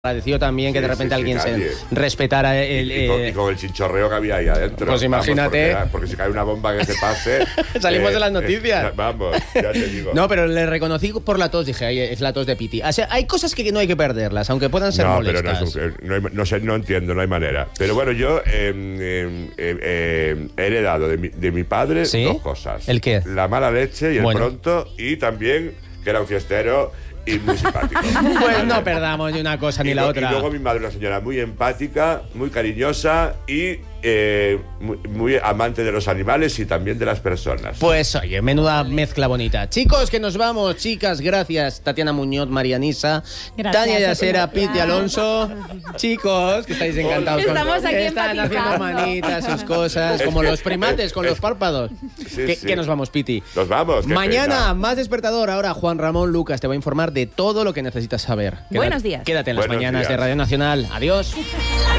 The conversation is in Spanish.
Agradeció también que de repente alguien se respetara y con el chinchorreo que había ahí adentro. Pues imagínate. Vamos, porque si cae una bomba que se pase... Salimos de las noticias. Vamos, ya te digo. No, pero le reconocí por la tos, dije, es la tos de Piti. O sea, hay cosas que no hay que perderlas, aunque puedan ser molestas. Pero no entiendo, no hay manera. Pero bueno, yo he heredado de mi padre dos cosas. ¿El qué? La mala leche y el pronto, y también que era un fiestero y muy simpático. Pues no perdamos ni una cosa ni la otra. Y luego mi madre, una señora muy empática, muy cariñosa y muy amante de los animales y también de las personas. Pues oye, menuda mezcla bonita. Chicos, que nos vamos. Chicas, gracias. Tatiana Muñoz, Marianisa, Tania Yasera, Piti Alonso. Chicos, que estáis encantados. Estamos aquí están haciendo manitas, sus cosas, como los primates con los párpados. ¿Qué nos vamos, Piti? Nos vamos. Mañana, más despertador. Ahora Juan Ramón Lucas te va a informar de todo lo que necesitas saber. Buenos días. Quédate en las mañanas de Radio Nacional. Adiós.